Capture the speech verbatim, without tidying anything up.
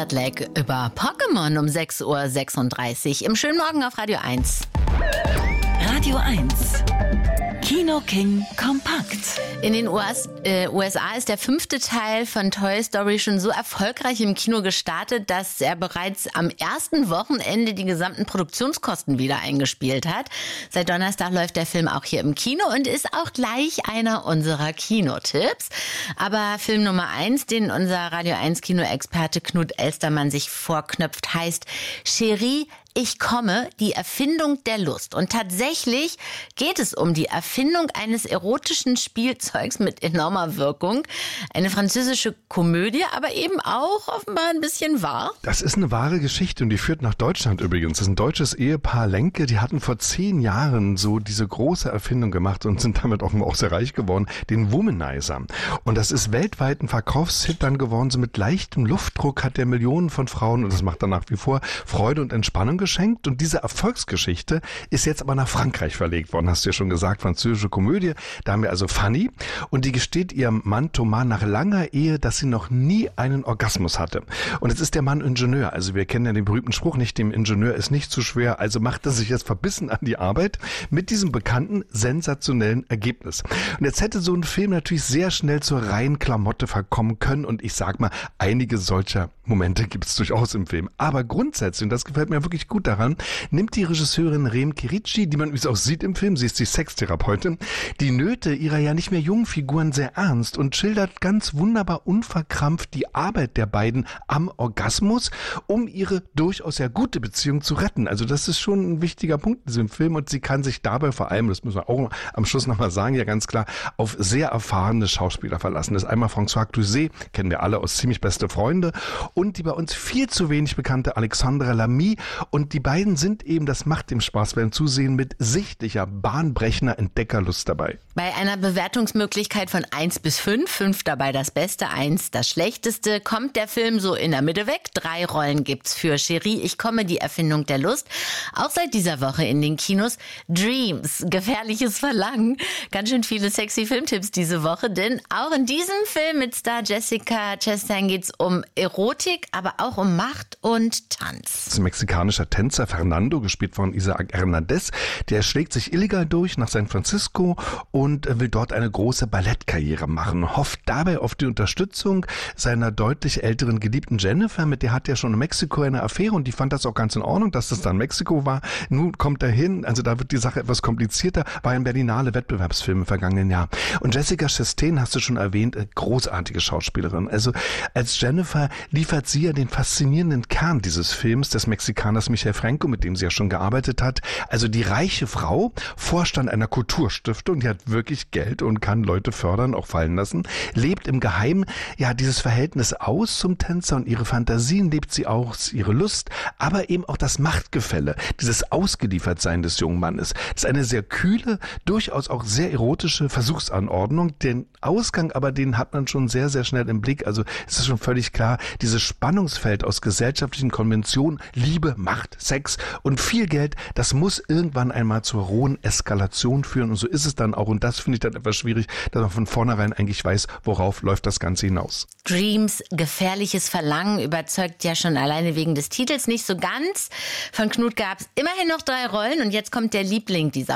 Jetlag über Pokémon um sechs Uhr sechsunddreißig im schönen Morgen auf Radio eins. Radio eins. Kino King kompakt. In den U S, äh, U S A ist der fünfte Teil von Toy Story schon so erfolgreich im Kino gestartet, dass er bereits am ersten Wochenende die gesamten Produktionskosten wieder eingespielt hat. Seit Donnerstag läuft der Film auch hier im Kino und ist auch gleich einer unserer Kinotipps. Aber Film Nummer eins, den unser Radio eins Kinoexperte Knut Elstermann sich vorknöpft, heißt Cherie, ich komme, die Erfindung der Lust. Und tatsächlich geht es um die Erfindung eines erotischen Spielzeugs mit enormer Wirkung. Eine französische Komödie, aber eben auch offenbar ein bisschen wahr. Das ist eine wahre Geschichte und die führt nach Deutschland übrigens. Das ist ein deutsches Ehepaar Lenke, die hatten vor zehn Jahren so diese große Erfindung gemacht und sind damit offenbar auch sehr reich geworden, den Womanizer. Und das ist weltweit ein Verkaufshit dann geworden. So mit leichtem Luftdruck hat der Millionen von Frauen, und das macht er nach wie vor, Freude und Entspannung geschenkt. Und diese Erfolgsgeschichte ist jetzt aber nach Frankreich verlegt worden, hast du ja schon gesagt, französische Komödie. Da haben wir also Fanny und die gesteht ihrem Mann Thomas nach langer Ehe, dass sie noch nie einen Orgasmus hatte. Und jetzt ist der Mann Ingenieur, also wir kennen ja den berühmten Spruch, nicht dem Ingenieur ist nicht zu schwer, also macht er sich jetzt verbissen an die Arbeit mit diesem bekannten, sensationellen Ergebnis. Und jetzt hätte so ein Film natürlich sehr schnell zur reinen Klamotte verkommen können und ich sag mal, einige solcher Momente gibt es durchaus im Film. Aber grundsätzlich, und das gefällt mir wirklich gut daran, nimmt die Regisseurin Rem Kirici, die man übrigens auch sieht im Film, sie ist die Sextherapeutin, die Nöte ihrer ja nicht mehr jungen Figuren sehr ernst und schildert ganz wunderbar unverkrampft die Arbeit der beiden am Orgasmus, um ihre durchaus sehr gute Beziehung zu retten. Also das ist schon ein wichtiger Punkt in diesem Film und sie kann sich dabei vor allem, das müssen wir auch am Schluss nochmal sagen, ja ganz klar, auf sehr erfahrene Schauspieler verlassen. Das ist einmal François Cluzet, kennen wir alle aus Ziemlich beste Freunde, und die bei uns viel zu wenig bekannte Alexandra Lamy. Und die beiden sind eben, das macht dem Spaß beim Zusehen, mit sichtlicher, bahnbrechender Entdeckerlust dabei. Bei einer Bewertungsmöglichkeit von eins bis fünf, fünf dabei das Beste, eins das Schlechteste, kommt der Film so in der Mitte weg. Drei Rollen gibt's für Cherie, ich komme, die Erfindung der Lust. Auch seit dieser Woche in den Kinos Dreams, gefährliches Verlangen. Ganz schön viele sexy Filmtipps diese Woche, denn auch in diesem Film mit Star Jessica Chastain geht's um Erotik, aber auch um Macht und Tanz. Das ist ein mexikanischer Tänzer Fernando, gespielt von Isaac Hernandez, der schlägt sich illegal durch nach San Francisco und will dort eine große Ballettkarriere machen, hofft dabei auf die Unterstützung seiner deutlich älteren Geliebten Jennifer, mit der hat er schon in Mexiko eine Affäre und die fand das auch ganz in Ordnung, dass das dann Mexiko war. Nun kommt er hin, also da wird die Sache etwas komplizierter, war ein Berlinale Wettbewerbsfilm im vergangenen Jahr. Und Jessica Chastain, hast du schon erwähnt, großartige Schauspielerin. Also als Jennifer liefert sie ja den faszinierenden Kern dieses Films des Mexikaners Michel Franco, mit dem sie ja schon gearbeitet hat. Also die reiche Frau, Vorstand einer Kulturstiftung, die hat wirklich Geld und kann Leute fördern, auch fallen lassen, lebt im Geheimen ja dieses Verhältnis aus zum Tänzer und ihre Fantasien lebt sie aus, ihre Lust, aber eben auch das Machtgefälle, dieses Ausgeliefertsein des jungen Mannes. Das ist eine sehr kühle, durchaus auch sehr erotische Versuchsanordnung. Den Ausgang aber, den hat man schon sehr, sehr schnell im Blick. Also es ist schon völlig klar, dieses Spannungsfeld aus gesellschaftlichen Konventionen, Liebe, Macht, Sex und viel Geld, das muss irgendwann einmal zur rohen Eskalation führen und so ist es dann auch und das finde ich dann etwas schwierig, dass man von vornherein eigentlich weiß, worauf läuft das Ganze hinaus. Dreams, gefährliches Verlangen, überzeugt ja schon alleine wegen des Titels nicht so ganz. Von Knut gab es immerhin noch drei Rollen und jetzt kommt der Liebling dieser